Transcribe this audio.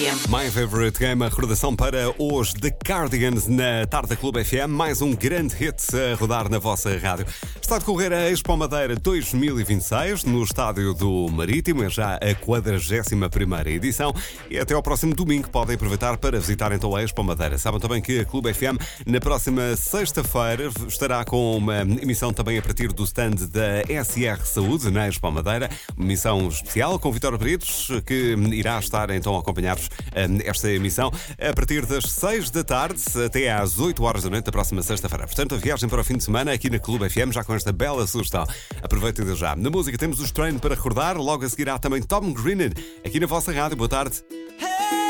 FM. My Favorite Game, a recordação para hoje The Cardigans na tarde da Clube FM. Mais um grande hit a rodar na vossa rádio. Está a decorrer a Expo Madeira 2026 no Estádio do Marítimo. É já a 41ª edição e até ao próximo domingo podem aproveitar para visitar então a Expo Madeira. Sabem também que a Clube FM na próxima sexta-feira estará com uma emissão também a partir do stand da SR Saúde na Expo Madeira. Uma emissão especial com Vitória Britos, que irá estar então a acompanhar-vos esta emissão a partir das 6 da tarde até às 8 horas da noite da próxima sexta-feira. Portanto, a viagem para o fim de semana aqui na Clube FM, já com esta bela sugestão. Aproveitem já. Na música temos os Train para recordar, logo a seguir há também Tom Grennan aqui na vossa rádio. Boa tarde.